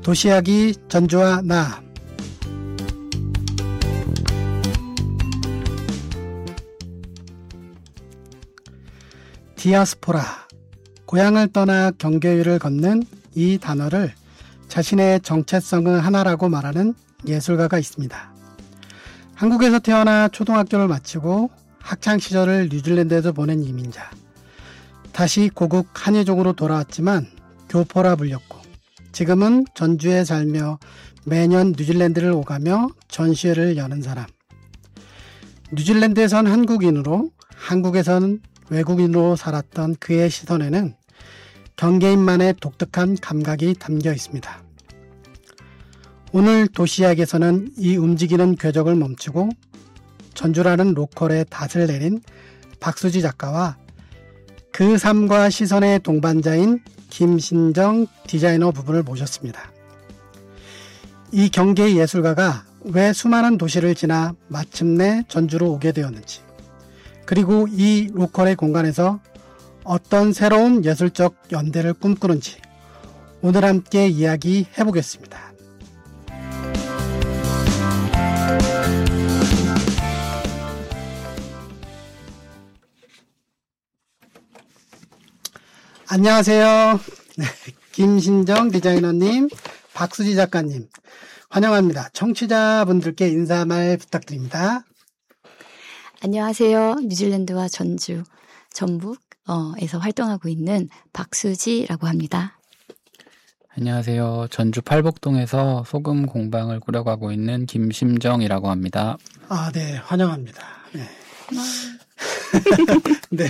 도시이야기 전주와 나. 디아스포라, 고향을 떠나 경계위를 걷는 이 단어를 자신의 정체성의 하나라고 말하는 예술가가 있습니다. 한국에서 태어나 초등학교를 마치고 학창시절을 뉴질랜드에서 보낸 이민자. 다시 고국 한예족으로 돌아왔지만 교포라 불렸고 지금은 전주에 살며 매년 뉴질랜드를 오가며 전시회를 여는 사람. 뉴질랜드에선 한국인으로, 한국에선 외국인으로 살았던 그의 시선에는 경계인만의 독특한 감각이 담겨 있습니다. 오늘 도시이야기에서는 이 움직이는 궤적을 멈추고 전주라는 로컬에 닷을 내린 박수지 작가와 그 삶과 시선의 동반자인 김신정 디자이너 부부를 모셨습니다. 이 경계 예술가가 왜 수많은 도시를 지나 마침내 전주로 오게 되었는지, 그리고 이 로컬의 공간에서 어떤 새로운 예술적 연대를 꿈꾸는지 오늘 함께 이야기해 보겠습니다. 안녕하세요. 네, 김신정 디자이너님, 박수지 작가님 환영합니다. 청취자분들께 인사말 부탁드립니다. 안녕하세요. 뉴질랜드와 전주, 전북에서 활동하고 있는 박수지라고 합니다. 안녕하세요. 전주 팔복동에서 소금 공방을 꾸려가고 있는 김심정이라고 합니다. 아, 네, 환영합니다. 네. 네.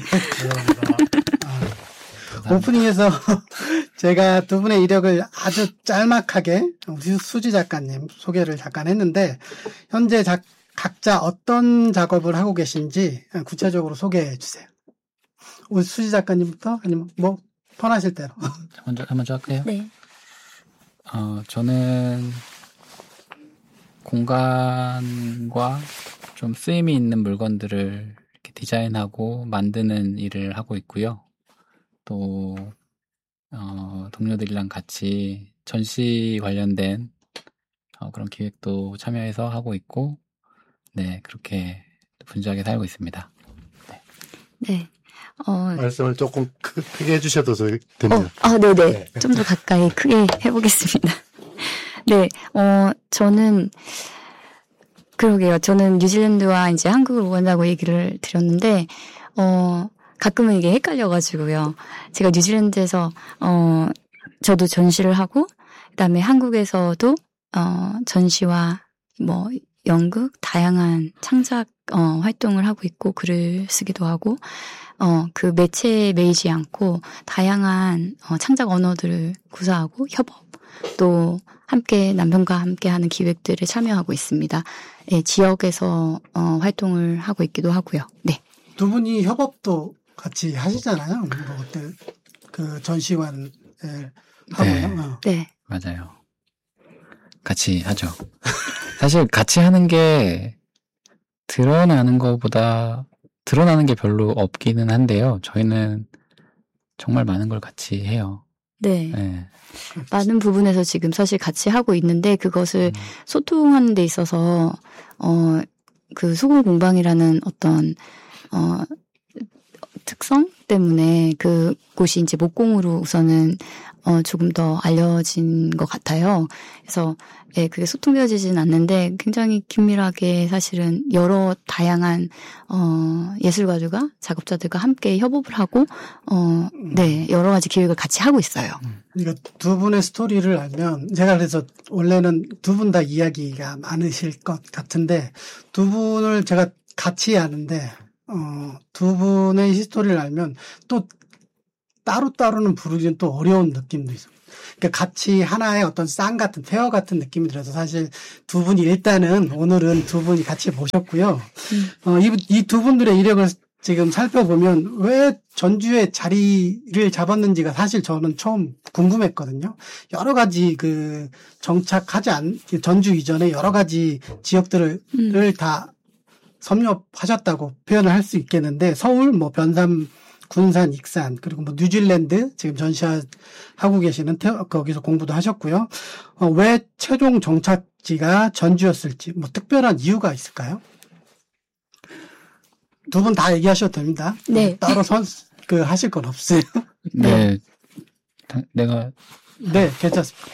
오프닝에서 제가 두 분의 이력을 아주 짤막하게 우리 수지 작가님 소개를 잠깐 했는데, 현재 각자 어떤 작업을 하고 계신지 구체적으로 소개해 주세요. 우리 수지 작가님부터, 아니면 뭐 편하실 대로. 먼저 할까요? 네. 저는 공간과 좀 쓰임이 있는 물건들을 이렇게 디자인하고 만드는 일을 하고 있고요. 또 동료들이랑 같이 전시 관련된 그런 기획도 참여해서 하고 있고, 네, 그렇게 분주하게 살고 있습니다. 네. 말씀을 조금 크게 해주셔도 됩니다. 네네. 좀 더 가까이 크게 해보겠습니다. 네, 저는, 그러게요. 저는 뉴질랜드와 이제 한국을 오간다고 얘기를 드렸는데, 가끔은 이게 헷갈려가지고요. 제가 뉴질랜드에서, 저도 전시를 하고, 그 다음에 한국에서도, 전시와 뭐, 연극, 다양한 창작, 활동을 하고 있고, 글을 쓰기도 하고, 그 매체에 매이지 않고, 다양한, 창작 언어들을 구사하고, 협업, 또, 함께, 남편과 함께 하는 기획들을 참여하고 있습니다. 네, 지역에서, 활동을 하고 있기도 하고요. 네. 두 분이 협업도 같이 하시잖아요. 뭐 어때, 그 전시관을 하고요. 네. 맞아요. 같이 하죠. 사실 같이 하는 게 드러나는 게 별로 없기는 한데요. 저희는 정말 많은 걸 같이 해요. 네. 많은 부분에서 지금 사실 같이 하고 있는데, 그것을 소통하는 데 있어서, 그 소금 공방이라는 어떤, 특성 때문에 그곳이 이제 목공으로 우선은 조금 더 알려진 것 같아요. 그래서 예, 그게 소통되어지진 않는데 굉장히 긴밀하게 사실은 여러 다양한 예술가들과 작업자들과 함께 협업을 하고 네, 여러 가지 기획을 같이 하고 있어요. 그러니까 두 분의 스토리를 알면, 제가 그래서 원래는 두 분 다 이야기가 많으실 것 같은데, 두 분을 제가 같이 아는데 두 분의 히스토리를 알면 또 따로따로는 부르기는 또 어려운 느낌도 있어요. 그러니까 같이 하나의 어떤 쌍 같은, 페어 같은 느낌이 들어서, 사실 두 분이 일단은 오늘은 두 분이 같이 모셨고요. 이 두 분들의 이력을 지금 살펴보면 왜 전주에 자리를 잡았는지가 사실 저는 처음 궁금했거든요. 여러 가지 전주 이전에 여러 가지 지역들을 다 섭렵하셨다고 표현을 할 수 있겠는데, 서울, 뭐 변삼 군산, 익산, 그리고 뭐 뉴질랜드 지금 전시하고 계시는 거기서 공부도 하셨고요. 왜 최종 정착지가 전주였을지 뭐 특별한 이유가 있을까요? 두 분 다 얘기하셔도 됩니다. 네. 따로 하실 건 없어요. 네. 내가. 네, 괜찮습니다.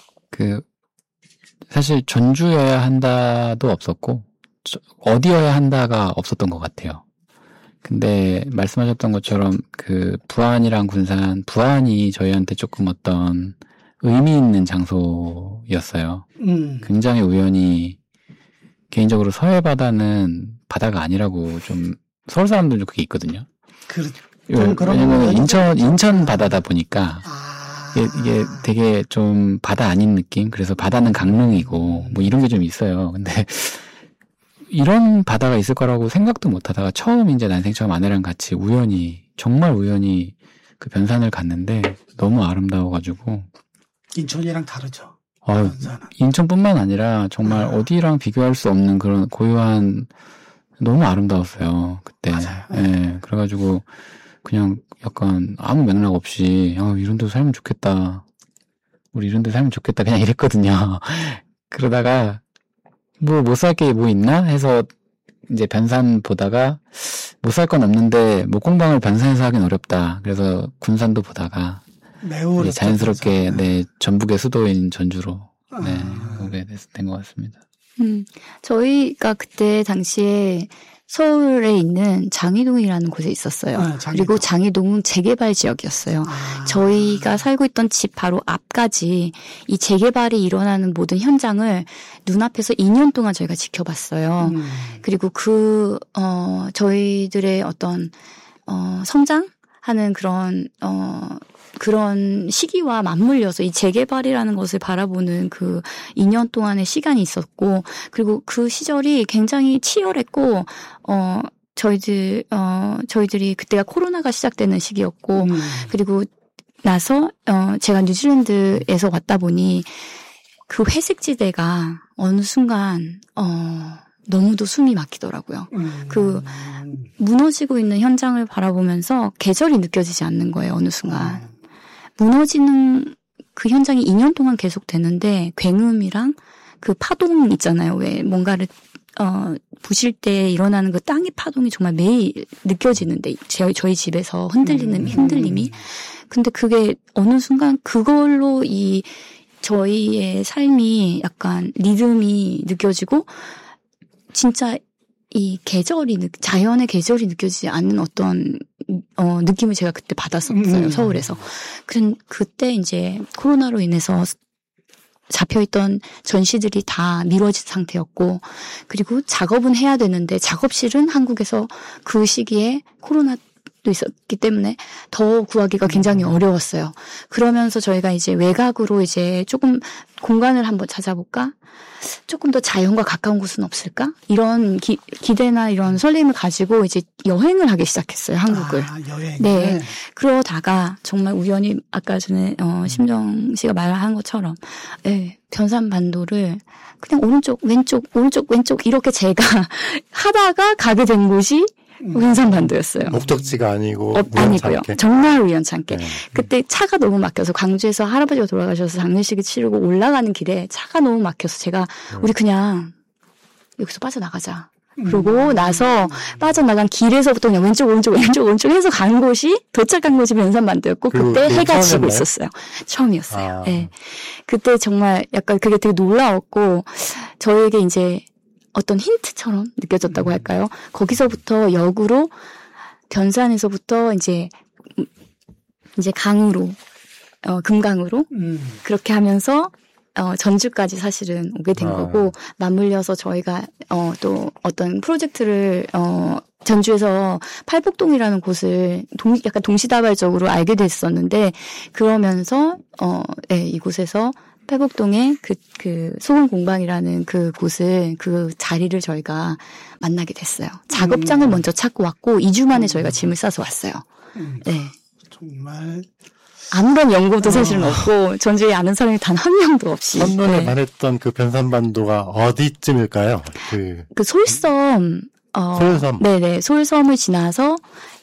사실 전주여야 한다도 없었고, 어디여야 한다가 없었던 것 같아요. 근데 말씀하셨던 것처럼 부안이랑 군산, 부안이 저희한테 조금 어떤 의미 있는 장소였어요. 굉장히 우연히 개인적으로 서해바다는 바다가 아니라고 좀 서울 사람들도 그게 있거든요. 왜냐면 인천 바다다 보니까 이게 되게 좀 바다 아닌 느낌. 그래서 바다는 강릉이고 뭐 이런 게 좀 있어요. 근데 이런 바다가 있을 거라고 생각도 못 하다가 처음 이제 난생 처음 아내랑 같이 정말 우연히 그 변산을 갔는데 너무 아름다워가지고. 인천이랑 다르죠. 인천뿐만 아니라 정말 어디랑 비교할 수 없는 그런 고요한 너무 아름다웠어요. 그때. 맞아요. 예. 그래가지고 그냥 약간 아무 맥락 없이 이런 데 살면 좋겠다. 우리 이런 데 살면 좋겠다. 그냥 이랬거든요. 그러다가 못 살 게 뭐 있나 해서 이제 변산 보다가 못 살 건 없는데 목공방을 변산해서 하긴 어렵다. 그래서 군산도 보다가 매우 자연스럽게 전북의 수도인 전주로 오게 된 것 같습니다. 저희가 그때 당시에 서울에 있는 장이동이라는 곳에 있었어요. 그리고 장이동은 재개발 지역이었어요. 저희가 살고 있던 집 바로 앞까지 이 재개발이 일어나는 모든 현장을 눈앞에서 2년 동안 저희가 지켜봤어요. 그리고 저희들의 어떤 성장하는 그런 시기와 맞물려서 이 재개발이라는 것을 바라보는 그 2년 동안의 시간이 있었고, 그리고 그 시절이 굉장히 치열했고, 저희들이 그때가 코로나가 시작되는 시기였고, 그리고 나서, 제가 뉴질랜드에서 왔다 보니 그 회색지대가 어느 순간, 너무도 숨이 막히더라고요. 무너지고 있는 현장을 바라보면서 계절이 느껴지지 않는 거예요, 어느 순간. 무너지는 그 현장이 2년 동안 계속되는데 굉음이랑 그 파동 있잖아요. 왜 뭔가를 부실 때 일어나는 그 땅의 파동이 정말 매일 느껴지는데 저희 집에서 흔들림이. 근데 그게 어느 순간 그걸로 저희의 삶이 약간 리듬이 느껴지고 진짜 이 자연의 계절이 느껴지지 않는 어떤 느낌을 제가 그때 받았었어요. 서울에서. 그때 이제 코로나로 인해서 잡혀있던 전시들이 다 미뤄진 상태였고, 그리고 작업은 해야 되는데 작업실은 한국에서 그 시기에 코로나도 있었기 때문에 더 구하기가 굉장히 어려웠어요. 그러면서 저희가 이제 외곽으로 이제 조금 공간을 한번 찾아볼까? 조금 더 자연과 가까운 곳은 없을까? 이런 기대나 이런 설렘을 가지고 이제 여행을 하기 시작했어요, 한국을. 여행. 네. 그러다가 정말 우연히 아까 전에 심정 씨가 말한 것처럼 변산반도를 그냥 오른쪽 왼쪽 이렇게 제가 하다가 가게 된 곳이 변산반도였어요. 목적지가 아니고 아니고요. 정말 우연찮게. 그때 차가 너무 막혀서 광주에서 할아버지가 돌아가셔서 장례식을 치르고 올라가는 길에 차가 너무 막혀서 제가 우리 그냥 여기서 빠져나가자. 그러고 나서 빠져나간 길에서부터 그냥 왼쪽 오른쪽 해서 간 곳이 도착한 곳이 변산반도였고 그때 해가 지고 있었어요. 처음이었어요. 네. 그때 정말 약간 그게 되게 놀라웠고 저에게 이제 어떤 힌트처럼 느껴졌다고 할까요? 거기서부터 역으로 변산에서부터 이제 강으로 금강으로 그렇게 하면서 전주까지 사실은 오게 된 거고 맞물려서 저희가 또 어떤 프로젝트를 전주에서 팔복동이라는 곳을 약간 동시다발적으로 알게 됐었는데 그러면서 이곳에서 팔복동의 그 소금공방이라는 그 자리를 저희가 만나게 됐어요. 작업장을 먼저 찾고 왔고 2주 만에 저희가 짐을 싸서 왔어요. 네. 정말 아무런 연고도 사실은 없고 전주에 아는 사람이 단 한 명도 없이. 첫눈에 반했던 그 변산반도가 어디쯤일까요? 그 솔섬. 솔섬. 네네. 솔섬을 지나서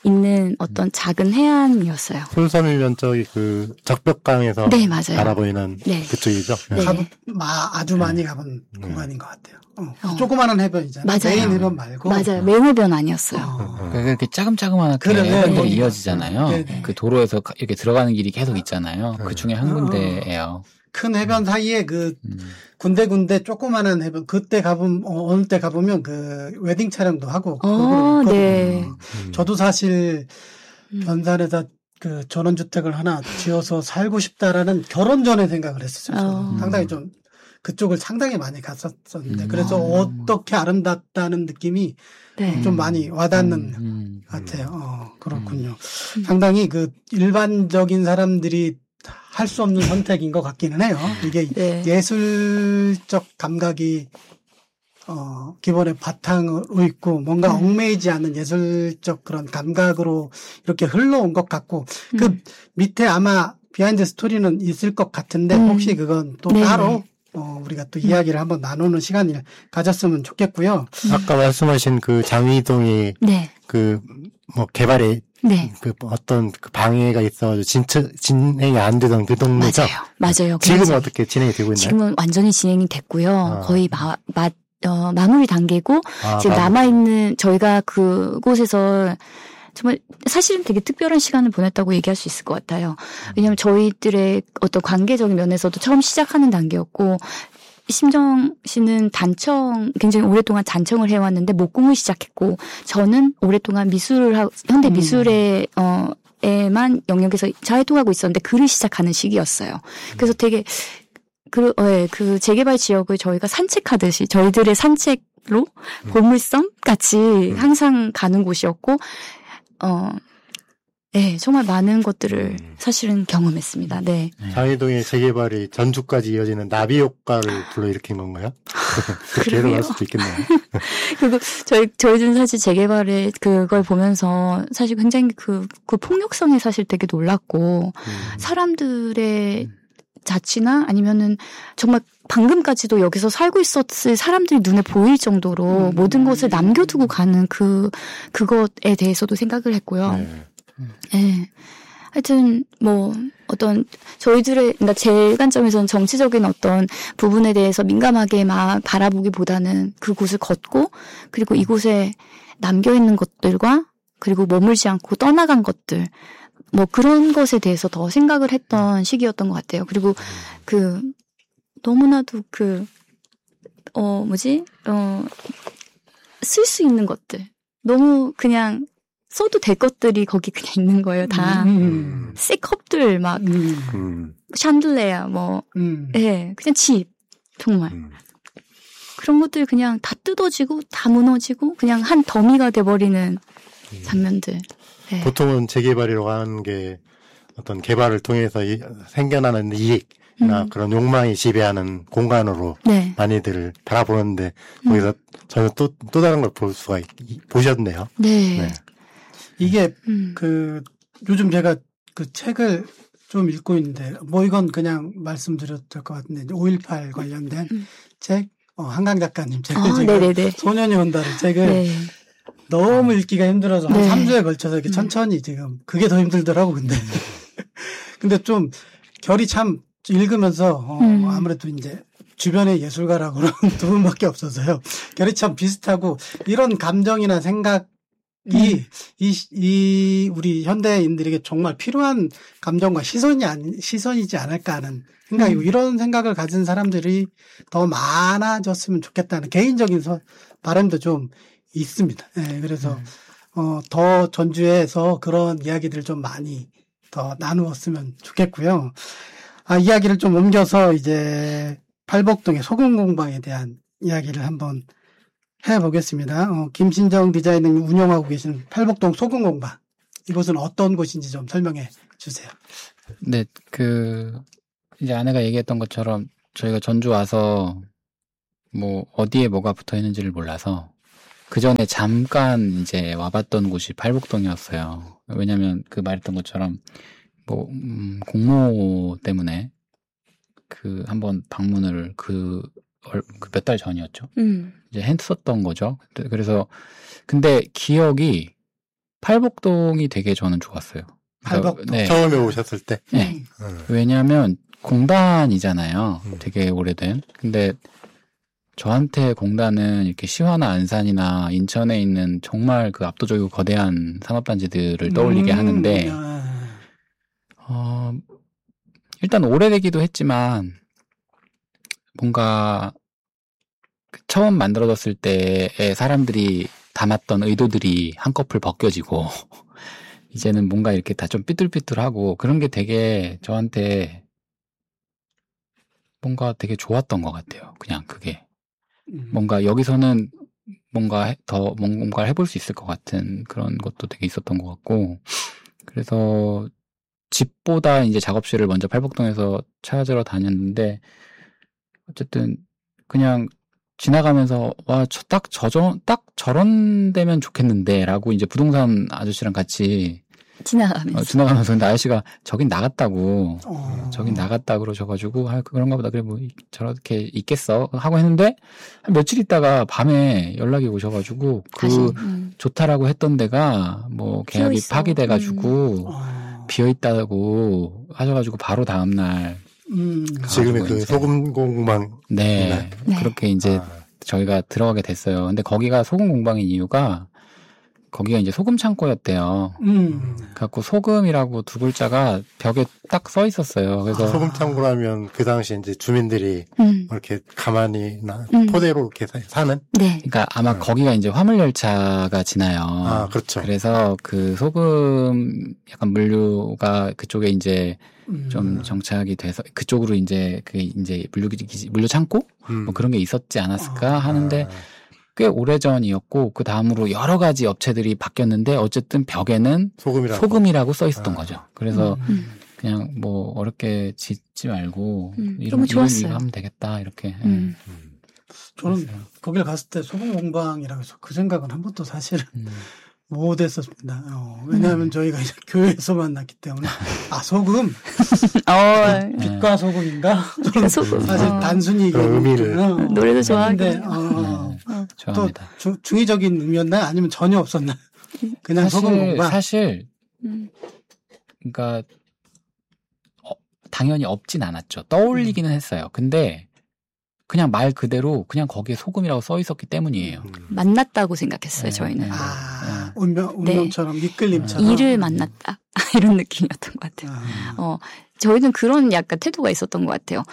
있는 어떤 작은 해안이었어요. 솔섬이면 저기 그 적벽강에서 네, 맞아요. 바라보이는 네. 그쪽이죠. 네. 아주 많이 가본 공간인 것 같아요. 조그마한 해변이잖아요. 맞아요. 메인 해변 말고. 맞아요. 메인 해변 아니었어요. 그렇게 짜금짜금하게 그래, 해변들이 네. 이어지잖아요. 네. 그 도로에서 이렇게 들어가는 길이 계속 있잖아요. 그 중에 한 군데예요. 큰 해변 사이에 그 군데군데 조그마한 해변 그때 가보면 어느 때 가보면 그 웨딩 촬영도 하고 그러고 네. 저도 사실 변산에서 그 전원주택을 하나 지어서 살고 싶다라는 결혼 전에 생각을 했었어요. 상당히 좀 그쪽을 상당히 많이 갔었었는데 그래서 어떻게 아름답다는 느낌이 네. 좀 많이 와닿는 것 같아요. 그렇군요. 상당히 그 일반적인 사람들이 할 수 없는 선택인 것 같기는 해요. 이게 네. 예술적 감각이 기본의 바탕으로 있고 뭔가 얽매이지 않은 예술적 그런 감각으로 이렇게 흘러온 것 같고 그 밑에 아마 비하인드 스토리는 있을 것 같은데 혹시 그건 또 네. 따로 우리가 또 이야기를 한번 나누는 시간을 가졌으면 좋겠고요. 아까 말씀하신 그 장위동이 네. 그 뭐 개발에 네. 그 어떤 그 방해가 있어가지고 진행이 안 되던 그 동네죠. 맞아요. 지금은 굉장히. 어떻게 진행이 되고 있나요? 지금은 완전히 진행이 됐고요. 거의 마무리 단계고 지금 남아있는 저희가 그곳에서 정말 사실은 되게 특별한 시간을 보냈다고 얘기할 수 있을 것 같아요. 왜냐하면 저희들의 어떤 관계적인 면에서도 처음 시작하는 단계였고 심정 씨는 굉장히 오랫동안 단청을 해왔는데 목공을 시작했고 저는 오랫동안 현대 미술에 에만 영역에서 잘 활동하고 있었는데 글을 시작하는 시기였어요. 그래서 되게 그 재개발 지역을 저희가 산책하듯이 저희들의 산책로 보물섬 같이 항상 가는 곳이었고 네, 정말 많은 것들을 사실은 경험했습니다. 네. 장위동의 재개발이 전주까지 이어지는 나비 효과를 불러일으킨 건가요? 그렇게 해석할 수도 있겠네요. 그리고 저희들은 사실 재개발의 그걸 보면서 사실 굉장히 그 폭력성에 사실 되게 놀랐고 사람들의 자취나 아니면은 정말 방금까지도 여기서 살고 있었을 사람들이 눈에 보일 정도로 모든 것을 남겨두고 가는 그것에 대해서도 생각을 했고요. 네. 하여튼 그러니까 제 관점에서는 정치적인 어떤 부분에 대해서 민감하게 막 바라보기보다는 그곳을 걷고 그리고 이곳에 남겨있는 것들과 그리고 머물지 않고 떠나간 것들 그런 것에 대해서 더 생각을 했던 시기였던 것 같아요. 그리고 너무나도 쓸 수 있는 것들 너무 그냥 써도 될 것들이 거기 그냥 있는 거예요, 다. 새 컵들, 샹들레어, 예, 그냥 집, 정말. 그런 것들 그냥 다 뜯어지고, 다 무너지고, 그냥 한 더미가 돼버리는 장면들. 네. 보통은 재개발이라고 하는 게 어떤 개발을 통해서 생겨나는 이익이나 그런 욕망이 지배하는 공간으로 네. 많이들 바라보는데, 거기서 전혀 또 다른 걸 보셨네요. 네. 네. 이게 요즘 제가 그 책을 좀 읽고 있는데 이건 그냥 말씀드려도 될 것 같은데 5.18 관련된 책 한강 작가님 책을 지금 소년이 온다는 책을 네. 너무 읽기가 힘들어서 네. 한 3주에 걸쳐서 이렇게 천천히 지금 그게 더 힘들더라고 근데 좀 결이 참 읽으면서 아무래도 이제 주변에 예술가라고는 두 분밖에 없어서요. 결이 참 비슷하고 이런 감정이나 생각 우리 현대인들에게 정말 필요한 감정과 시선이지 않을까 하는 생각이고, 이런 생각을 가진 사람들이 더 많아졌으면 좋겠다는 개인적인 바람도 좀 있습니다. 네, 그래서, 더 전주에서 그런 이야기들을 좀 많이 더 나누었으면 좋겠고요. 이야기를 좀 옮겨서 이제 팔복동의 소금공방에 대한 이야기를 한번 해보겠습니다. 김신정 디자이너님 운영하고 계시는 팔복동 소금공방. 이곳은 어떤 곳인지 좀 설명해 주세요. 네, 이제 아내가 얘기했던 것처럼 저희가 전주 와서 어디에 뭐가 붙어 있는지를 몰라서 그 전에 잠깐 이제 와봤던 곳이 팔복동이었어요. 왜냐면 말했던 것처럼 공모 때문에 한번 방문을 몇 달 전이었죠. 이제 했었던 거죠. 그래서 근데 기억이 팔복동이 되게 저는 좋았어요. 팔복동. 네. 처음에 오셨을 때. 네. 왜냐하면 공단이잖아요. 되게 오래된. 근데 저한테 공단은 이렇게 시화나 안산이나 인천에 있는 정말 그 압도적이고 거대한 산업단지들을 떠올리게 하는데, 일단 오래되기도 했지만, 뭔가 처음 만들어졌을 때의 사람들이 담았던 의도들이 한꺼풀 벗겨지고, 이제는 뭔가 이렇게 다 좀 삐뚤삐뚤하고, 그런 게 되게 저한테 뭔가 되게 좋았던 것 같아요. 그냥 그게. 뭔가 여기서는 뭔가를 해볼 수 있을 것 같은 그런 것도 되게 있었던 것 같고, 그래서 집보다 이제 작업실을 먼저 팔복동에서 찾으러 다녔는데, 어쨌든 그냥 지나가면서 딱 저런 데면 좋겠는데 라고 이제 부동산 아저씨랑 같이 지나가면서 근데 아저씨가 저긴 나갔다고 그러셔가지고 그런가 보다. 그래 뭐 저렇게 있겠어 하고 했는데 한 며칠 있다가 밤에 연락이 오셔가지고 좋다라고 했던 데가 뭐 계약이 파기돼가지고 비어있다고 하셔가지고 바로 다음날 지금의 그 소금 공방. 네. 그렇게 이제 저희가 들어가게 됐어요. 근데 거기가 소금 공방인 이유가 거기가 이제 소금 창고였대요. 그래갖고 소금이라고 두 글자가 벽에 딱 써 있었어요. 그래서 소금 창고라면 그 당시 이제 주민들이 이렇게 가만히 토대로 이렇게 사는. 네. 그러니까 아마 거기가 이제 화물 열차가 지나요. 그렇죠. 그래서 그 소금 약간 물류가 그쪽에 이제 좀 정착이 돼서 그쪽으로 이제 물류 창고 뭐 그런 게 있었지 않았을까 하는데. 꽤 오래전이었고 그 다음으로 여러 가지 업체들이 바뀌었는데 어쨌든 벽에는 소금이라고 써 있었던 거죠. 그래서 그냥 뭐 어렵게 짓지 말고 이런 이거 하면 되겠다 이렇게. 저는 거길 갔을 때 소금 공방이라고 해서 그 생각은 한 번도 사실은 못 했었습니다. 왜냐하면 저희가 이제 교회에서 만났기 때문에 소금 빛과 소금인가? 저는 사실 단순히 의미를 노래도 좋아하는데 좋아합니다. 또 중의적인 의미였나요? 아니면 전혀 없었나요? 그냥 소금 공방. 사실 그러니까 당연히 없진 않았죠. 떠올리기는 했어요. 근데 그냥 말 그대로 그냥 거기에 소금이라고 써 있었기 때문이에요. 만났다고 생각했어요, 저희는. 운명처럼, 미끌림처럼. 일을 만났다. 이런 느낌이었던 것 같아요. 저희는 그런 약간 태도가 있었던 것 같아요.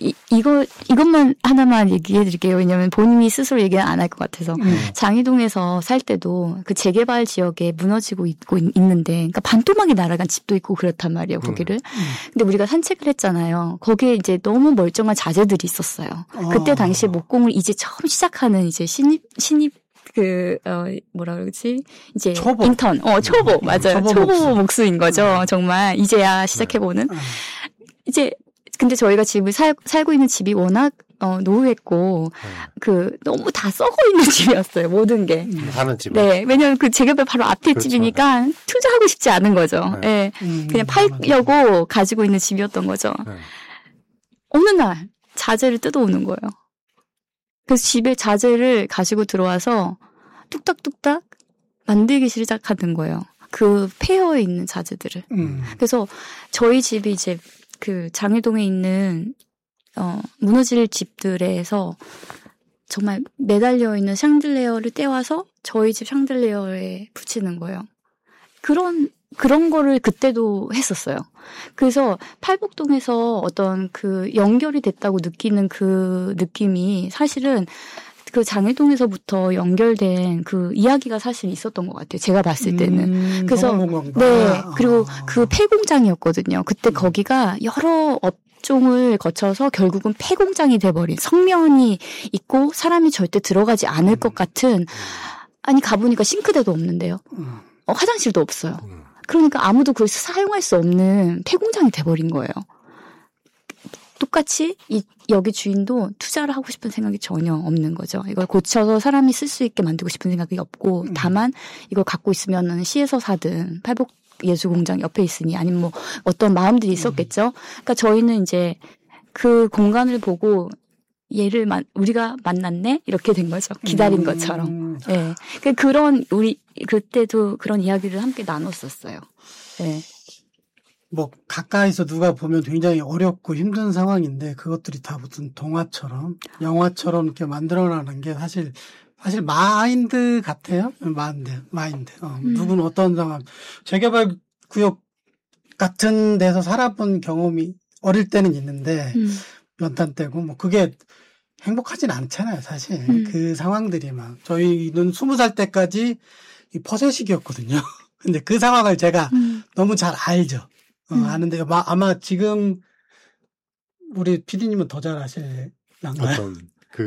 이것만 하나만 얘기해 드릴게요. 왜냐면 본인이 스스로 얘기는 안 할 것 같아서. 장희동에서 살 때도 그 재개발 지역에 무너지고 있는데, 그러니까 반토막이 날아간 집도 있고 그렇단 말이에요, 거기를. 근데 우리가 산책을 했잖아요. 거기에 이제 너무 멀쩡한 자재들이 있었어요. 그때 당시에 목공을 이제 처음 시작하는 이제 신입 뭐라 그러지? 이제 초보. 인턴. 초보. 맞아요. 초보 목수인 거죠. 정말 이제야 시작해보는. 이제 근데 저희가 집을 살고 있는 집이 워낙 노후했고 너무 다 썩어 있는 집이었어요. 모든 게. 사는 집. 네. 왜냐면 그 재개발 바로 앞에 그렇죠. 집이니까 투자하고 싶지 않은 거죠. 네. 그냥 팔려고 가지고 있는 집이었던 거죠. 어느 날 자재를 뜯어오는 거예요. 그래서 집에 자재를 가지고 들어와서 뚝딱뚝딱 만들기 시작하는 거예요. 그 폐허에 있는 자재들을. 그래서 저희 집이 이제 그 장일동에 있는 무너질 집들에서 정말 매달려 있는 샹들레어를 떼와서 저희 집 샹들레어에 붙이는 거예요. 그런 거를 그때도 했었어요. 그래서 팔복동에서 어떤 그 연결이 됐다고 느끼는 그 느낌이 사실은 그 장일동에서부터 연결된 그 이야기가 사실 있었던 것 같아요. 제가 봤을 때는. 그래서 네. 그리고 그 폐공장이었거든요. 그때 거기가 여러 업종을 거쳐서 결국은 폐공장이 돼버린 성면이 있고 사람이 절대 들어가지 않을 것 같은 아니 가보니까 싱크대도 없는데요. 화장실도 없어요. 그러니까 아무도 그걸 사용할 수 없는 폐공장이 돼버린 거예요. 똑같이 여기 주인도 투자를 하고 싶은 생각이 전혀 없는 거죠. 이걸 고쳐서 사람이 쓸 수 있게 만들고 싶은 생각이 없고 다만 이걸 갖고 있으면은 시에서 사든 팔복 예술공장 옆에 있으니 아니면 뭐 어떤 마음들이 있었겠죠. 그러니까 저희는 이제 그 공간을 보고 우리가 만났네? 이렇게 된 거죠. 기다린 것처럼. 예. 그런, 그때도 그런 이야기를 함께 나눴었어요. 예. 뭐, 가까이서 누가 보면 굉장히 어렵고 힘든 상황인데, 그것들이 다 무슨 동화처럼, 영화처럼 이렇게 만들어나는 게 사실 마인드 같아요? 마인드. 누구는 어떤 상황, 재개발 구역 같은 데서 살아본 경험이 어릴 때는 있는데, 연탄 때고, 뭐, 그게 행복하진 않잖아요, 사실. 그 상황들이 막. 저희는 20살 때까지 퍼세식이었거든요. 근데 그 상황을 제가 너무 잘 알죠. 아는데, 아마 지금, 우리 PD님은 더 잘 아실랑가요? 어떤,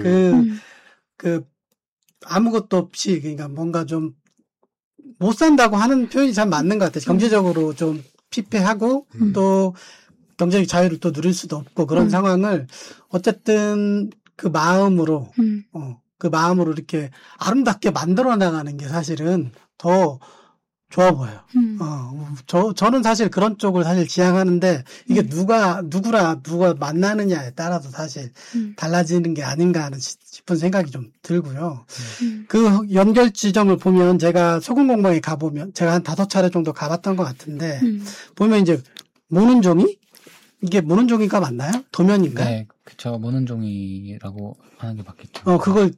아무것도 없이, 그러니까 뭔가 좀, 못 산다고 하는 표현이 참 맞는 것 같아요. 경제적으로 좀 피폐하고, 또, 경제적 자유를 또 누릴 수도 없고, 그런 상황을, 어쨌든, 그 마음으로 이렇게 아름답게 만들어 나가는 게 사실은 더 좋아 보여요. 저는 사실 그런 쪽을 사실 지향하는데, 이게 누가 만나느냐에 따라서 사실 달라지는 게 아닌가 하는 싶은 생각이 좀 들고요. 그 연결 지점을 보면 제가 소금공방에 가보면, 제가 한 5차례 정도 가봤던 것 같은데, 보면 이제, 모는 종이? 이게 모는 종이가 맞나요? 도면인가? 네, 그쵸. 모는 종이라고 하는 게 맞겠죠. 그걸,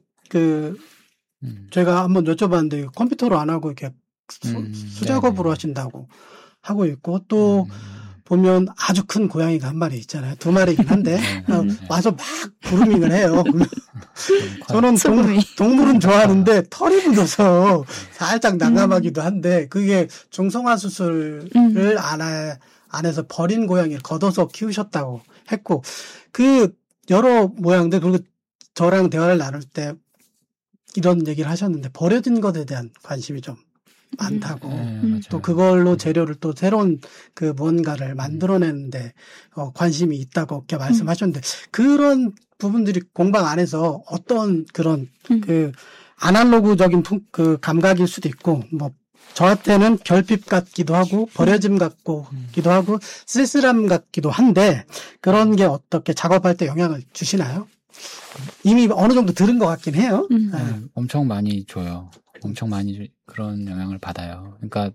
제가 한번 여쭤봤는데, 컴퓨터로 안 하고 이렇게 수작업으로 하신다고 하고 있고, 또 보면 아주 큰 고양이가 한 마리 있잖아요. 2마리긴 한데, 와서 막 그루밍을 해요. 저는 동물은 좋아하는데 털이 묻어서 살짝 난감하기도 한데, 그게 중성화 수술을 안에서 버린 고양이를 걷어서 키우셨다고 했고, 그 여러 모양들, 그리고 저랑 대화를 나눌 때 이런 얘기를 하셨는데, 버려진 것에 대한 관심이 좀 많다고. 또 그걸로 재료를 또 새로운 그 무언가를 만들어내는데 관심이 있다고 이렇게 말씀하셨는데, 그런 부분들이 공방 안에서 어떤 그런 그 아날로그적인 그 감각일 수도 있고, 뭐 저한테는 결핍 같기도 하고 버려짐 같기도 하고 쓸쓸함 같기도 한데, 그런 게 어떻게 작업할 때 영향을 주시나요? 이미 어느 정도 들은 것 같긴 해요. 네, 엄청 많이 줘요. 엄청 많이 그런 영향을 받아요. 그러니까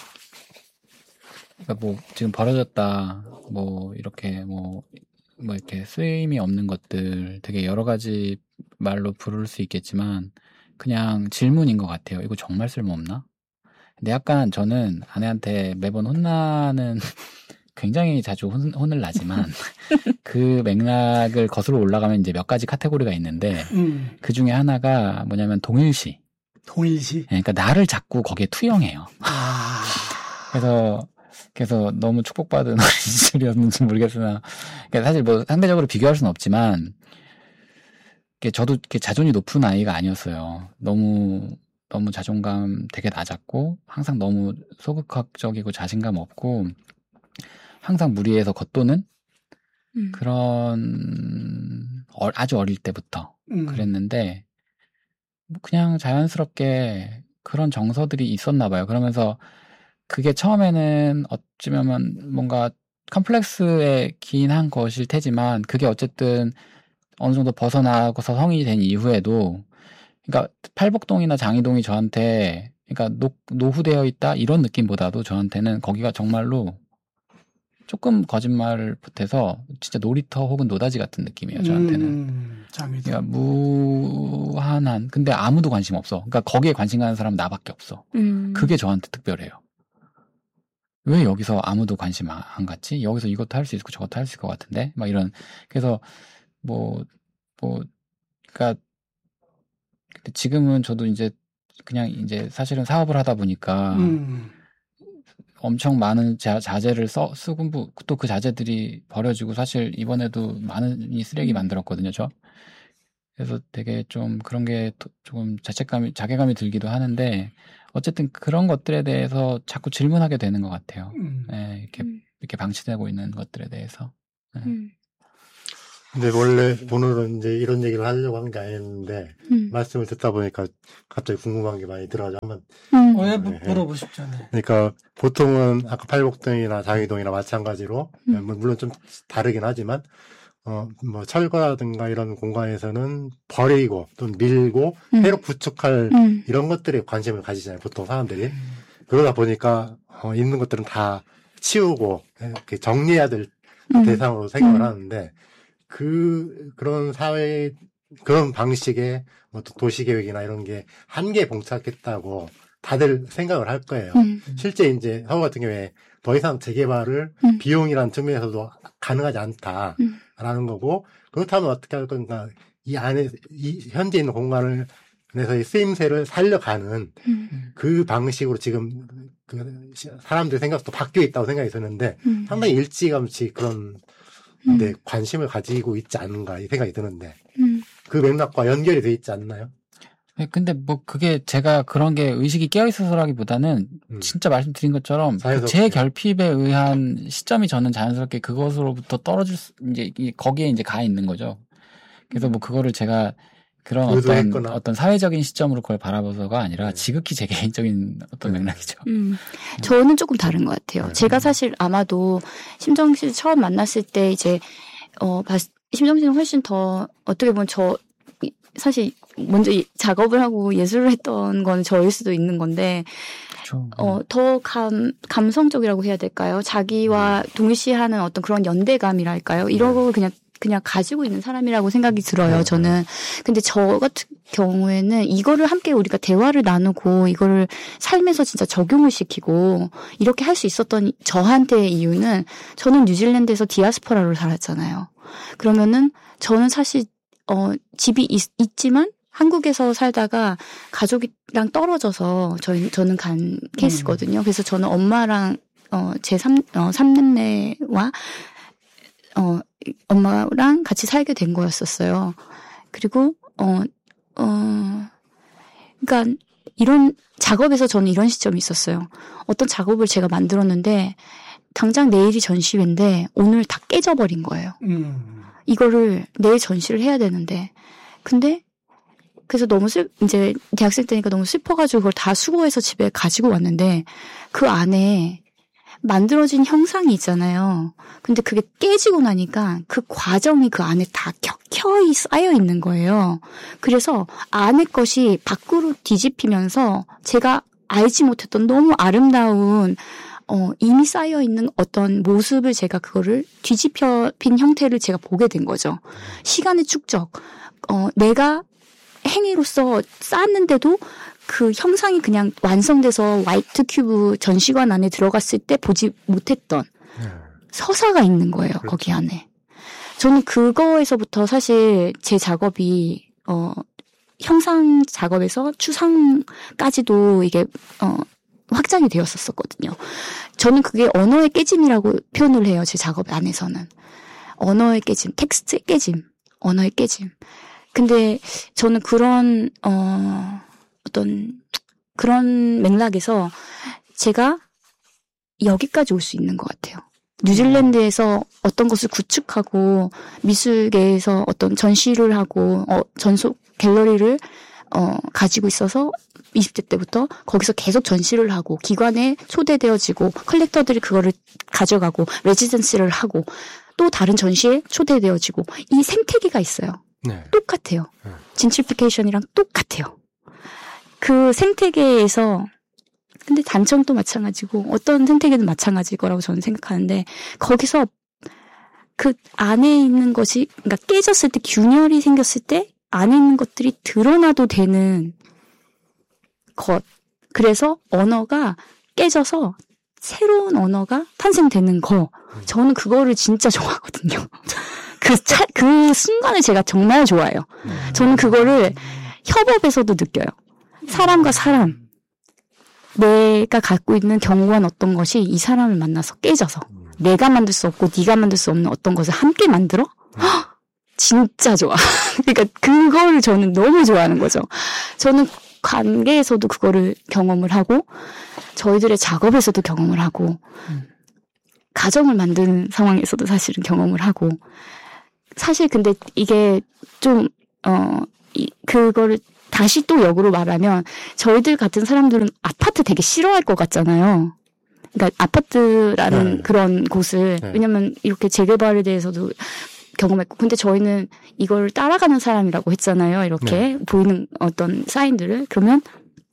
뭐 지금 버려졌다, 뭐 이렇게 뭐 이렇게 쓰임이 없는 것들 되게 여러 가지 말로 부를 수 있겠지만, 그냥 질문인 것 같아요. 이거 정말 쓸모없나? 근데 약간 저는 아내한테 매번 혼나는 굉장히 자주 혼을 나지만 그 맥락을 거슬러 올라가면 이제 몇 가지 카테고리가 있는데, 그 중에 하나가 뭐냐면 동일시. 동일시? 그러니까 나를 자꾸 거기에 투영해요. 그래서 너무 축복받은 어린 시절이었는지 모르겠으나, 그러니까 사실 뭐 상대적으로 비교할 수는 없지만, 저도 자존이 높은 아이가 아니었어요. 너무 자존감 되게 낮았고, 항상 너무 소극적이고 자신감 없고, 항상 무리해서 겉도는 그런 아주 어릴 때부터 그랬는데, 그냥 자연스럽게 그런 정서들이 있었나 봐요. 그러면서 그게 처음에는 어쩌면 뭔가 컴플렉스에 기인한 것일 테지만, 그게 어쨌든 어느 정도 벗어나고서 성인이 된 이후에도, 그러니까 팔복동이나 장이동이 저한테, 그러니까 노후되어 있다 이런 느낌보다도 저한테는 거기가 정말로 조금 거짓말을 보태서 진짜 놀이터 혹은 노다지 같은 느낌이에요, 저한테는. 그러니까 무한한, 근데 아무도 관심 없어. 그러니까 거기에 관심 가는 사람은 나밖에 없어. 그게 저한테 특별해요. 왜 여기서 아무도 관심 안 갖지? 여기서 이것도 할 수 있고 저것도 할 수 있을 것 같은데? 막 이런. 그래서 그러니까 지금은 저도 이제 그냥 이제 사실은 사업을 하다 보니까 엄청 많은 자재를 쓰고, 또 그 자재들이 버려지고, 사실 이번에도 많은 쓰레기 만들었거든요, 저. 그래서 되게 좀 그런 게 조금 자괴감이 들기도 하는데, 어쨌든 그런 것들에 대해서 자꾸 질문하게 되는 것 같아요. 네, 이렇게 방치되고 있는 것들에 대해서. 네. 근데 원래 오늘은 이제 이런 얘기를 하려고 한 게 아니었는데, 말씀을 듣다 보니까 갑자기 궁금한 게 많이 들어가지고 한번. 왜 물어보십시오. 네. 그러니까 보통은 아까 팔복동이나 장이동이나 마찬가지로, 물론 좀 다르긴 하지만, 뭐 철거라든가 이런 공간에서는 버리고 또는 밀고 새로 구축할 이런 것들에 관심을 가지잖아요. 보통 사람들이. 그러다 보니까 있는 것들은 다 치우고 이렇게 정리해야 될 대상으로 생각을 하는데 그런 사회 그런 방식의 뭐 도시계획이나 이런 게 한계에 봉착했다고 다들 생각을 할 거예요. 실제 이제 서울 같은 경우에 더 이상 재개발을 비용이라는 측면에서도 가능하지 않다라는 거고 그렇다면 어떻게 할 건가 이 안에 이 현재 있는 공간에서의 쓰임새를 살려가는 그 방식으로 지금 그 사람들 생각도 바뀌어 있다고 생각이 드는데 상당히 일찌감치 그런 데 관심을 가지고 있지 않은가 이 생각이 드는데 그 맥락과 연결이 돼 있지 않나요? 네, 근데 뭐 그게 제가 그런 게 의식이 깨어 있어서라기보다는 진짜 말씀드린 것처럼 그 재결핍에 의한 시점이 저는 자연스럽게 그것으로부터 떨어질 이제 거기에 이제 가 있는 거죠. 그래서 뭐 그거를 제가 그런 어떤 사회적인 시점으로 그걸 바라봐서가 아니라 지극히 제 개인적인 어떤 맥락이죠. 저는 조금 다른 것 같아요. 제가 사실 아마도 심정 씨 처음 만났을 때 이제 심정 씨는 훨씬 더 어떻게 보면 사실 먼저 작업을 하고 예술을 했던 건 저일 수도 있는 건데 그렇죠. 더 감성적이라고 해야 될까요? 자기와 동일시하는 어떤 그런 연대감이랄까요? 이런 걸 그냥 가지고 있는 사람이라고 생각이 들어요, 저는. 근데 저 같은 경우에는 이거를 함께 우리가 대화를 나누고 이거를 삶에서 진짜 적용을 시키고 이렇게 할 수 있었던 저한테의 이유는 저는 뉴질랜드에서 디아스포라로 살았잖아요. 그러면은 저는 사실 집이 있지만 한국에서 살다가 가족이랑 떨어져서 저는 간 케이스거든요. 그래서 저는 엄마랑 제 삼남매와 엄마랑 같이 살게 된 거였었어요. 그리고 그러니까 이런 작업에서 저는 이런 시점이 있었어요. 어떤 작업을 제가 만들었는데 당장 내일이 전시회인데 오늘 다 깨져버린 거예요. 이거를 내일 전시를 해야 되는데 근데 그래서 너무 이제 대학생 때니까 너무 슬퍼가지고 그걸 다 수거해서 집에 가지고 왔는데 그 안에 만들어진 형상이 있잖아요. 근데 그게 깨지고 나니까 그 과정이 그 안에 다 켜켜이 쌓여 있는 거예요. 그래서 안에 것이 밖으로 뒤집히면서 제가 알지 못했던 너무 아름다운 이미 쌓여있는 어떤 모습을 제가 그거를 뒤집힌 형태를 제가 보게 된 거죠. 시간의 축적. 내가 행위로서 쌓았는데도 그 형상이 그냥 완성돼서 화이트 큐브 전시관 안에 들어갔을 때 보지 못했던 서사가 있는 거예요. 그렇죠. 거기 안에. 저는 그거에서부터 사실 제 작업이 형상 작업에서 추상까지도 이게 확장이 되었었거든요. 저는 그게 언어의 깨짐이라고 표현을 해요. 제 작업 안에서는. 언어의 깨짐, 텍스트의 깨짐, 언어의 깨짐. 근데 저는 그런 어떤 그런 맥락에서 제가 여기까지 올 수 있는 것 같아요. 뉴질랜드에서 어떤 것을 구축하고 미술계에서 어떤 전시를 하고 전속 갤러리를 가지고 있어서 20대 때부터 거기서 계속 전시를 하고 기관에 초대되어지고 컬렉터들이 그거를 가져가고 레지던시를 하고 또 다른 전시에 초대되어지고 이 생태계가 있어요. 네. 똑같아요. 젠트리피케이션이랑 똑같아요. 그 생태계에서 근데 단점은 또 마찬가지고 어떤 생태계는 마찬가지일 거라고 저는 생각하는데 거기서 그 안에 있는 것이 그러니까 깨졌을 때 균열이 생겼을 때 안에 있는 것들이 드러나도 되는 것. 그래서 언어가 깨져서 새로운 언어가 탄생되는 거. 저는 그거를 진짜 좋아하거든요. 그 순간을 제가 정말 좋아해요. 저는 그거를 협업에서도 느껴요. 사람과 사람. 내가 갖고 있는 견고한 어떤 것이 이 사람을 만나서 깨져서 내가 만들 수 없고 네가 만들 수 없는 어떤 것을 함께 만들어? 헉, 진짜 좋아. 그러니까 그거를 저는 너무 좋아하는 거죠. 저는 관계에서도 그거를 경험을 하고 저희들의 작업에서도 경험을 하고 가정을 만드는 상황에서도 사실은 경험을 하고 사실 근데 이게 좀 그거를 다시 또 역으로 말하면 저희들 같은 사람들은 아파트 되게 싫어할 것 같잖아요. 그러니까 아파트라는 그런 곳을 왜냐면 이렇게 재개발에 대해서도 경험했고. 근데 저희는 이걸 따라가는 사람이라고 했잖아요. 이렇게 보이는 어떤 사인들을. 그러면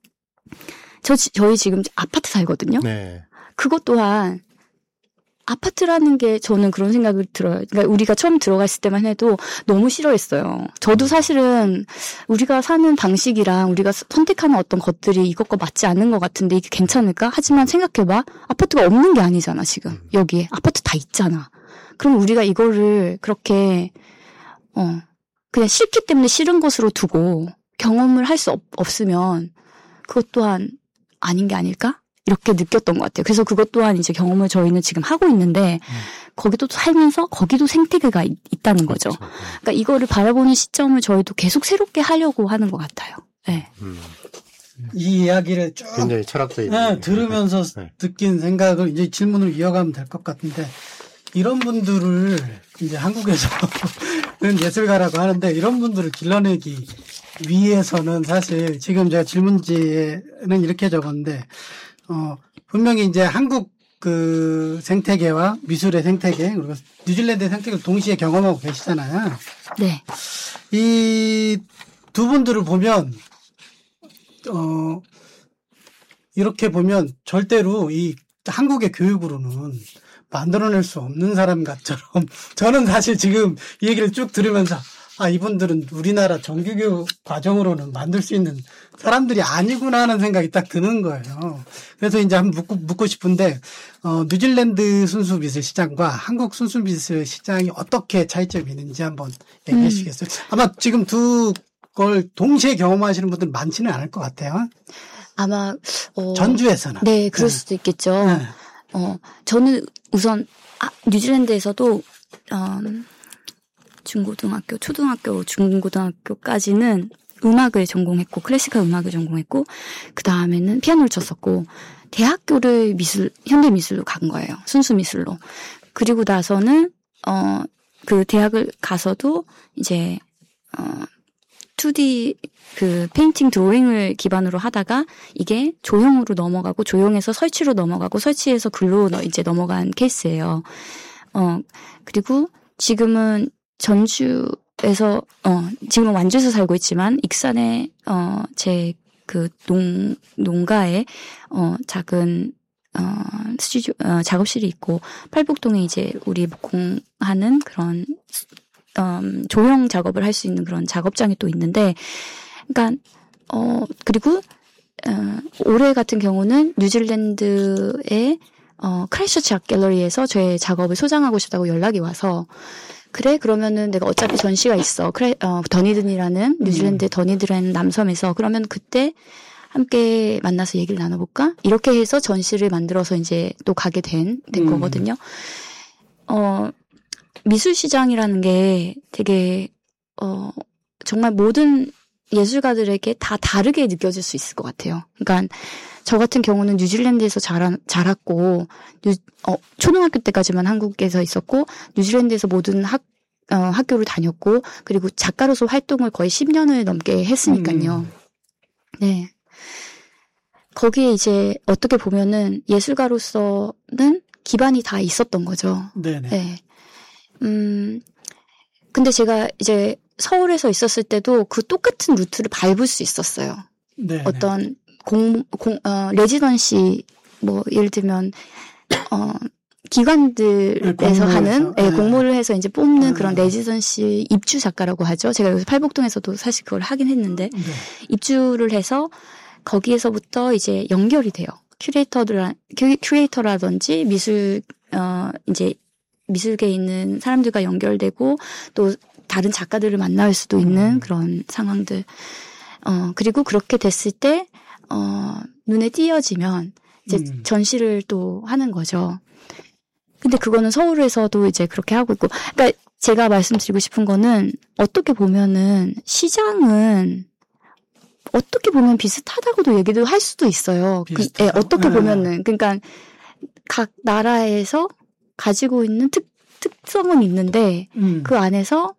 저희 지금 아파트 살거든요. 네. 그것 또한 아파트라는 게 저는 그런 생각을 들어요. 그러니까 우리가 처음 들어갔을 때만 해도 너무 싫어했어요. 저도 사실은 우리가 사는 방식이랑 우리가 선택하는 어떤 것들이 이것과 맞지 않는 것 같은데 이게 괜찮을까? 하지만 생각해봐. 아파트가 없는 게 아니잖아, 지금. 여기에. 아파트 다 있잖아. 그럼 우리가 이거를 그렇게, 그냥 싫기 때문에 싫은 것으로 두고 경험을 할 수 없으면 그것 또한 아닌 게 아닐까? 이렇게 느꼈던 것 같아요. 그래서 그것 또한 이제 경험을 저희는 지금 하고 있는데 거기도 살면서 거기도 생태계가 있다는 거죠. 그렇죠. 그러니까 이거를 바라보는 시점을 저희도 계속 새롭게 하려고 하는 것 같아요. 네. 이 이야기를 쭉 굉장히 철학적인 들으면서 느낀 생각을 이제 질문을 이어가면 될 것 같은데 이런 분들을 이제 한국에서는 예술가라고 하는데 이런 분들을 길러내기 위해서는 사실 지금 제가 질문지에는 이렇게 적었는데 분명히 이제 한국 그 생태계와 미술의 생태계, 그리고 뉴질랜드의 생태계를 동시에 경험하고 계시잖아요. 네. 이 두 분들을 보면, 이렇게 보면 절대로 이 한국의 교육으로는 만들어낼 수 없는 사람 같처럼 저는 사실 지금 이 얘기를 쭉 들으면서 이분들은 우리나라 정규교육 과정으로는 만들 수 있는 사람들이 아니구나 하는 생각이 딱 드는 거예요. 그래서 이제 한번 묻고 싶은데, 뉴질랜드 순수미술 시장과 한국 순수미술 시장이 어떻게 차이점이 있는지 한번 얘기해 주시겠어요? 아마 지금 두 걸 동시에 경험하시는 분들 많지는 않을 것 같아요. 아마, 전주에서는. 네, 그럴 수도 있겠죠. 네. 저는 우선, 뉴질랜드에서도, 중고등학교, 초등학교, 중고등학교까지는 음악을 전공했고 클래시컬 음악을 전공했고 그 다음에는 피아노를 쳤었고 대학교를 현대 미술로 간 거예요. 순수 미술로. 그리고 나서는 그 대학을 가서도 이제 2D 그 페인팅 드로잉을 기반으로 하다가 이게 조형으로 넘어가고 조형에서 설치로 넘어가고 설치에서 글로 이제 넘어간 케이스예요. 그리고 지금은 전주에서, 지금은 완주에서 살고 있지만, 익산에, 제 그 농가에, 작은, 스튜디오, 작업실이 있고, 팔북동에 이제 우리 목공하는 그런, 조형 작업을 할 수 있는 그런 작업장이 또 있는데, 그러니까, 그리고, 올해 같은 경우는 뉴질랜드의, 크라이스처치 아트 갤러리에서 저의 작업을 소장하고 싶다고 연락이 와서, 그래? 그러면은 내가 어차피 전시가 있어. 더니든이라는, 뉴질랜드 더니든이라는 남섬에서. 그러면 그때 함께 만나서 얘기를 나눠볼까? 이렇게 해서 전시를 만들어서 이제 또 가게 된 거거든요. 미술시장이라는 게 되게, 정말 모든 예술가들에게 다 다르게 느껴질 수 있을 것 같아요. 그러니까, 저 같은 경우는 뉴질랜드에서 자랐고, 초등학교 때까지만 한국에서 있었고, 뉴질랜드에서 모든 학교를 다녔고, 그리고 작가로서 활동을 거의 10년을 넘게 했으니까요. 네. 거기에 이제 어떻게 보면은 예술가로서는 기반이 다 있었던 거죠. 네네. 네. 근데 제가 이제 서울에서 있었을 때도 그 똑같은 루트를 밟을 수 있었어요. 네네. 어떤 레지던시, 예를 들면, 기관들에서 하는, 공모를 해서 이제 뽑는 그런 레지던시 입주 작가라고 하죠. 제가 여기서 팔복동에서도 사실 그걸 하긴 했는데, 네. 입주를 해서 거기에서부터 이제 연결이 돼요. 큐레이터라든지 이제 미술계에 있는 사람들과 연결되고, 또 다른 작가들을 만날 수도 있는 그런 상황들. 그리고 그렇게 됐을 때, 눈에 띄어지면 이제 전시를 또 하는 거죠. 근데 그거는 서울에서도 이제 그렇게 하고 있고, 그러니까 제가 말씀드리고 싶은 거는 어떻게 보면은 시장은 어떻게 보면 비슷하다고도 얘기도 할 수도 있어요. 어떻게 보면은 그러니까 각 나라에서 가지고 있는 특성은 있는데 그 안에서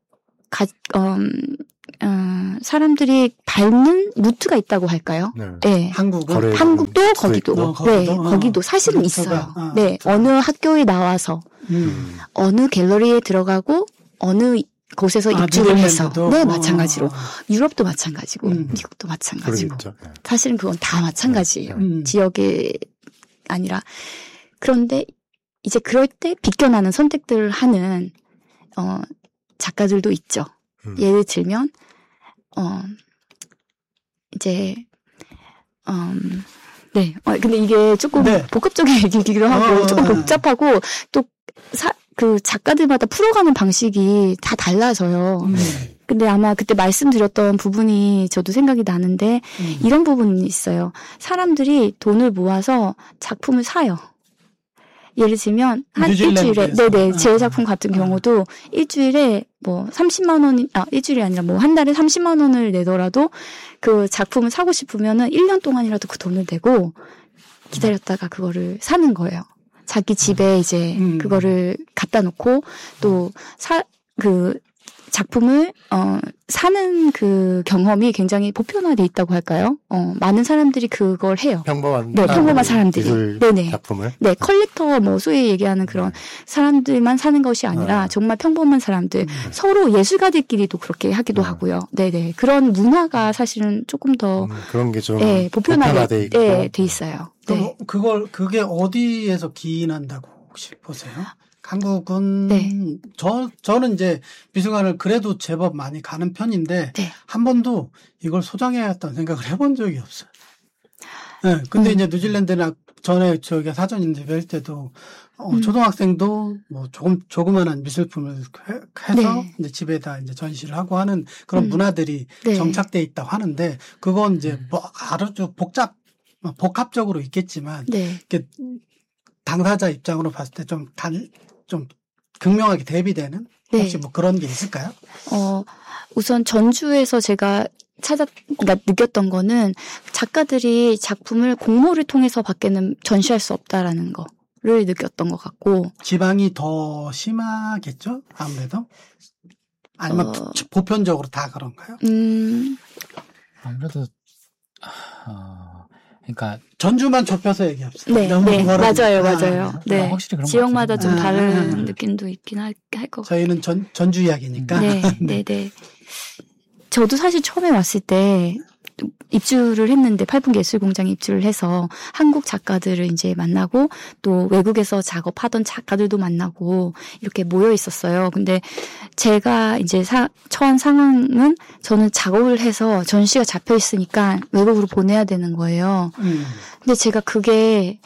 사람들이 밟는 루트가 있다고 할까요? 네. 한국도 거기도. 네, 거기도 사실은 있어요. 네, 어느 학교에 나와서, 어느 갤러리에 들어가고, 어느 곳에서 입주를 해서 뉴질랜드도? 네 마찬가지로 유럽도 마찬가지고 미국도 마찬가지고 그러겠죠. 사실은 그건 다 마찬가지예요. 지역에 아니라 그런데 이제 그럴 때 비껴나는 선택들을 하는 작가들도 있죠. 예를 들면 이제 네. 근데 이게 조금 복합적인 얘기기도 하고 조금 복잡하고 또 그 작가들마다 풀어가는 방식이 다 달라서요. 근데 아마 그때 말씀드렸던 부분이 저도 생각이 나는데 이런 부분이 있어요. 사람들이 돈을 모아서 작품을 사요. 예를 들면 한 일주일에 네네 제 작품 같은 경우도 일주일에 뭐 30만 원이 일주일이 아니라 뭐 한 달에 30만 원을 내더라도 그 작품을 사고 싶으면은 1년 동안이라도 그 돈을 내고 기다렸다가 그거를 사는 거예요. 자기 집에 이제 그거를 갖다 놓고 또 그 작품을 사는 그 경험이 굉장히 보편화돼 있다고 할까요? 많은 사람들이 그걸 해요. 평범한 사람들이 네네 작품을 네 컬렉터 뭐 소위 얘기하는 그런 사람들만 사는 것이 아니라 정말 평범한 사람들 서로 예술가들끼리도 그렇게 하기도 하고요. 네네 그런 문화가 사실은 조금 더 그런 게 좀 보편화돼 돼 있어요. 네. 그게 어디에서 기인한다고 혹시 보세요? 한국은 저는 이제 미술관을 그래도 제법 많이 가는 편인데 한 번도 이걸 소장해야겠다는 생각을 해본 적이 없어요. 네, 근데 이제 뉴질랜드나 전에 저기 사전 인터뷰할 때도 초등학생도 뭐 조그만한 미술품을 해서 이제 집에다 이제 전시를 하고 하는 그런 문화들이 정착돼 있다고 하는데 그건 이제 뭐 아주 복합적으로 있겠지만 이렇게 당사자 입장으로 봤을 때 좀 극명하게 대비되는 혹시 뭐 그런 게 있을까요? 우선 전주에서 제가 느꼈던 거는 작가들이 작품을 공모를 통해서 밖에는 전시할 수 없다라는 거를 느꼈던 것 같고. 지방이 더 심하겠죠? 아무래도? 아니면 보편적으로 다 그런가요? 아무래도 그러니까 전주만 좁혀서 얘기합시다. 네, 맞아요. 네, 확실히 그런 지역마다 좀 다른 느낌도 있긴 할 것 같아요. 저희는 전주 이야기니까. 네. 저도 사실 처음에 왔을 때 입주를 했는데 팔풍예술공장에 입주를 해서 한국 작가들을 이제 만나고 또 외국에서 작업하던 작가들도 만나고 이렇게 모여 있었어요. 근데 제가 이제 처한 상황은 저는 작업을 해서 전시가 잡혀 있으니까 외국으로 보내야 되는 거예요. 근데 제가 그게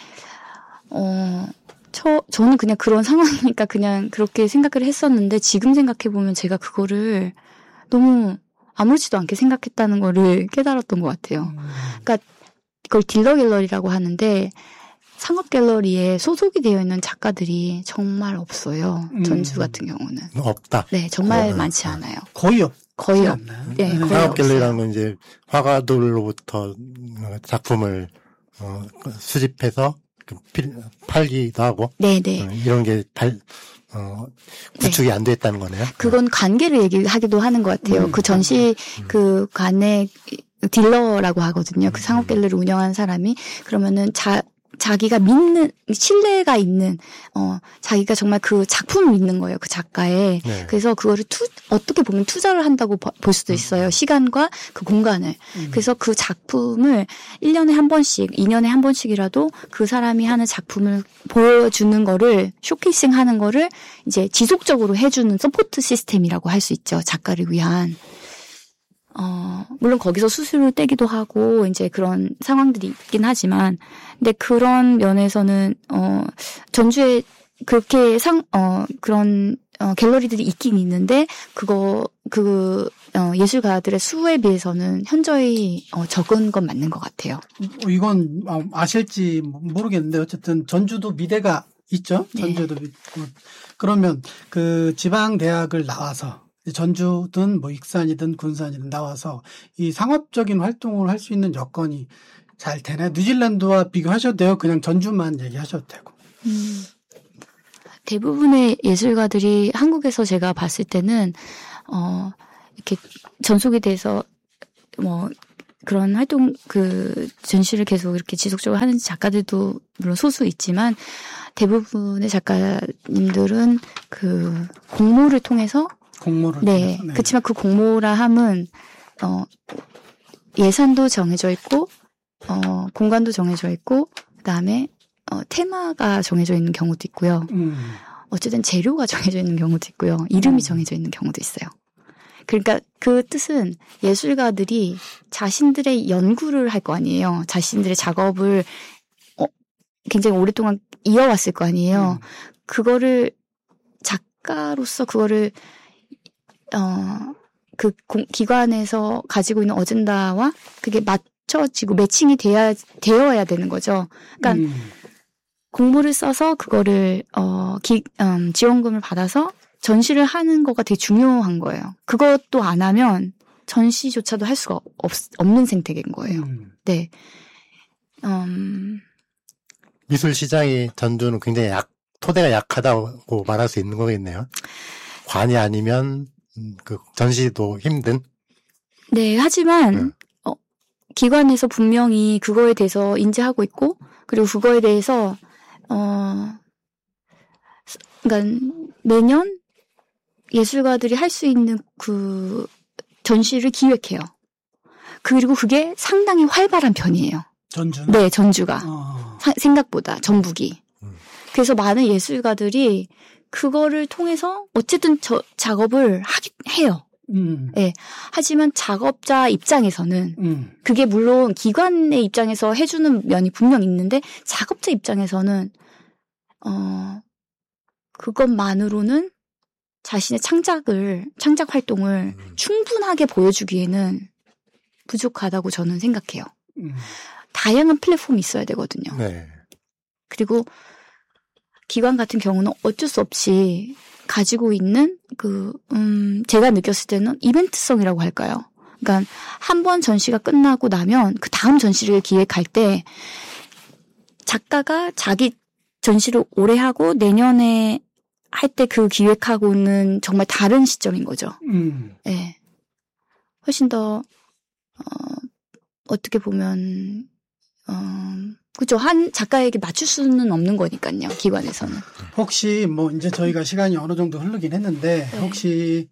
저는 그냥 그런 상황이니까 그냥 그렇게 생각을 했었는데 지금 생각해보면 제가 그거를 너무 아무렇지도 않게 생각했다는 거를 깨달았던 것 같아요. 그러니까 그걸 딜러 갤러리라고 하는데 상업 갤러리에 소속이 되어 있는 작가들이 정말 없어요. 전주 같은 경우는 없다. 네, 정말 많지 않아요. 거의 없나요? 네, 거의 상업 갤러리라는 건 이제 화가들로부터 작품을 수집해서 팔기도 하고, 네네. 이런 게 구축이 안 됐다는 거네요. 그건 관계를 얘기하기도 하는 것 같아요. 그 전시 그 관의 딜러라고 하거든요. 그 상업 갤러리 운영하는 사람이 그러면은 자기가 믿는 신뢰가 있는 자기가 정말 그 작품을 믿는 거예요. 그 작가의. 그래서 그거를 어떻게 보면 투자를 한다고 볼 수도 있어요. 시간과 그 공간을. 그래서 그 작품을 1년에 한 번씩, 2년에 한 번씩이라도 그 사람이 하는 작품을 보여주는 거를 쇼케이싱 하는 거를 이제 지속적으로 해주는 서포트 시스템이라고 할 수 있죠. 작가를 위한. 물론 거기서 수수료 떼기도 하고, 이제 그런 상황들이 있긴 하지만, 근데 그런 면에서는, 전주에 그렇게 그런, 갤러리들이 있긴 있는데, 예술가들의 수에 비해서는 현저히, 적은 건 맞는 것 같아요. 이건 아실지 모르겠는데, 어쨌든 전주도 미대가 있죠? 전주도 그러면 그 지방대학을 나와서, 전주든 뭐 익산이든 군산이든 나와서 이 상업적인 활동을 할 수 있는 여건이 잘 되나요? 뉴질랜드와 비교하셔도 돼요. 그냥 전주만 얘기하셔도 되고. 대부분의 예술가들이 한국에서 제가 봤을 때는 이렇게 전속이 돼서 뭐 그런 활동 전시를 계속 이렇게 지속적으로 하는 작가들도 물론 소수 있지만 대부분의 작가님들은 그 공모를 통해서 공모를. 네. 네. 그렇지만 그 공모라 함은 예산도 정해져 있고 공간도 정해져 있고 그다음에 테마가 정해져 있는 경우도 있고요. 어쨌든 재료가 정해져 있는 경우도 있고요. 이름이 정해져 있는 경우도 있어요. 그러니까 그 뜻은 예술가들이 자신들의 연구를 할 거 아니에요. 자신들의 작업을 굉장히 오랫동안 이어왔을 거 아니에요. 그거를 작가로서 그거를 그 기관에서 가지고 있는 어젠다와 그게 맞춰지고 매칭이 되어야 되는 거죠. 그러니까 공모를 써서 그거를 지원금을 받아서 전시를 하는 거가 되게 중요한 거예요. 그것도 안 하면 전시조차도 할 수가 없는 생태계인 거예요. 네. 미술 시장이 전주는 굉장히 토대가 약하다고 말할 수 있는 거겠네요. 관이 아니면 그 전시도 힘든. 네, 하지만 기관에서 분명히 그거에 대해서 인지하고 있고 그리고 그거에 대해서 그러니까 매년 예술가들이 할 수 있는 그 전시를 기획해요. 그리고 그게 상당히 활발한 편이에요. 전주는? 네, 전주가. 생각보다 전북이. 그래서 많은 예술가들이 그거를 통해서 어쨌든 작업을 해요. 네. 하지만 작업자 입장에서는 그게 물론 기관의 입장에서 해주는 면이 분명 있는데 작업자 입장에서는 그것만으로는 자신의 창작 활동을 충분하게 보여주기에는 부족하다고 저는 생각해요. 다양한 플랫폼이 있어야 되거든요. 네. 그리고 기관 같은 경우는 어쩔 수 없이 가지고 있는 제가 느꼈을 때는 이벤트성이라고 할까요? 그러니까 한 번 전시가 끝나고 나면 그 다음 전시를 기획할 때 작가가 자기 전시를 올해 하고 내년에 할 때 그 기획하고는 정말 다른 시점인 거죠. 네. 훨씬 더 어떻게 보면 그죠. 한 작가에게 맞출 수는 없는 거니까요. 기관에서는. 혹시 뭐 이제 저희가 시간이 어느 정도 흐르긴 했는데 네. 혹시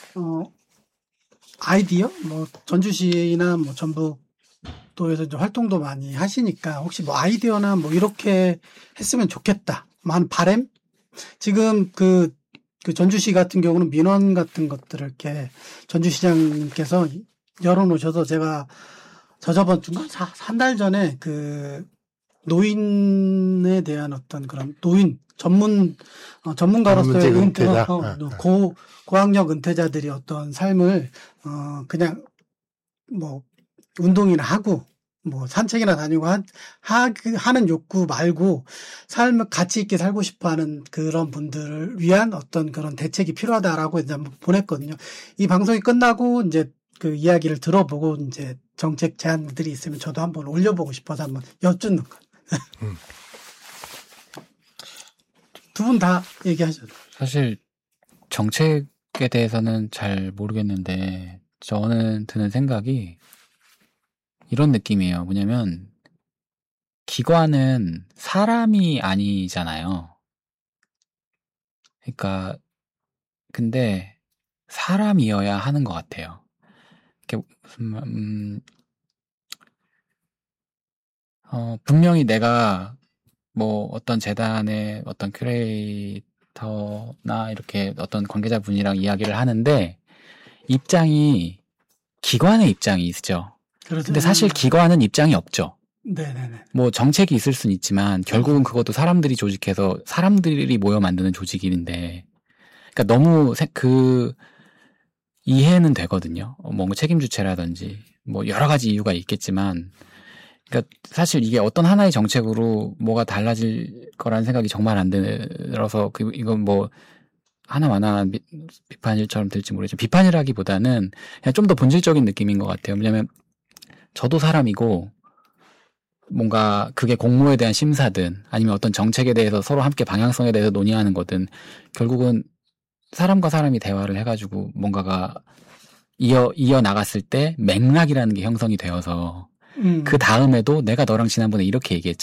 아이디어 뭐 전주시나 뭐 전북도에서 이제 활동도 많이 하시니까 혹시 뭐 아이디어나 뭐 이렇게 했으면 좋겠다. 만 바램? 지금 그 전주시 같은 경우는 민원 같은 것들을 이렇게 전주시장님께서 열어놓으셔서 제가 저번 주인가 한 달 전에 그 노인에 대한 어떤 그런 노인 전문가로서의 은퇴자. 고학력 은퇴자들이 어떤 삶을 그냥 뭐 운동이나 하고 뭐 산책이나 다니고 하는 욕구 말고 삶을 가치 있게 살고 싶어하는 그런 분들을 위한 어떤 그런 대책이 필요하다라고 이제 한번 보냈거든요. 이 방송이 끝나고 이제 그 이야기를 들어보고 이제 정책 제안들이 있으면 저도 한번 올려보고 싶어서 한번 여쭙는 거. 두 분 다 얘기하셔도. 사실 정책에 대해서는 잘 모르겠는데 저는 드는 생각이 이런 느낌이에요. 뭐냐면 기관은 사람이 아니잖아요. 그러니까 근데 사람이어야 하는 것 같아요. 분명히 내가 뭐 어떤 재단의 어떤 큐레이터나 이렇게 어떤 관계자분이랑 이야기를 하는데 입장이 기관의 입장이 있죠. 근데 사실 기관은 입장이 없죠. 네네네. 뭐 정책이 있을 수는 있지만 결국은 그것도 사람들이 조직해서 사람들이 모여 만드는 조직인데, 그러니까 너무 이해는 되거든요. 뭔가 책임 주체라든지 뭐 여러 가지 이유가 있겠지만, 그러니까 사실 이게 어떤 하나의 정책으로 뭐가 달라질 거라는 생각이 정말 안 들어서 이건 뭐 하나마나 비판일처럼 들지 모르겠지만 비판이라기보다는 그냥 좀 더 본질적인 느낌인 것 같아요. 왜냐하면 저도 사람이고 뭔가 그게 공모에 대한 심사든 아니면 어떤 정책에 대해서 서로 함께 방향성에 대해서 논의하는 거든 결국은 사람과 사람이 대화를 해가지고 뭔가가 이어 나갔을 때 맥락이라는 게 형성이 되어서 그 다음에도 내가 너랑 지난번에 이렇게 얘기했잖아.